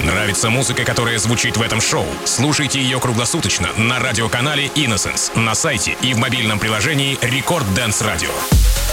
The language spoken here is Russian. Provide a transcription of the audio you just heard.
Нравится музыка, которая звучит в этом шоу? Слушайте ее круглосуточно на радиоканале Innocence, на сайте и в мобильном приложении Record Dance Radio.